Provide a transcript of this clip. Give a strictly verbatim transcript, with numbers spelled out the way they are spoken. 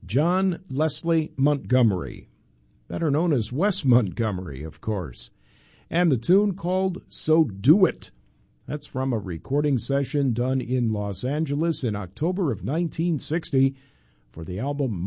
John Leslie Montgomery, better known as Wes Montgomery, of course, and the tune called So Do It. That's from a recording session done in Los Angeles in October of nineteen sixty for the album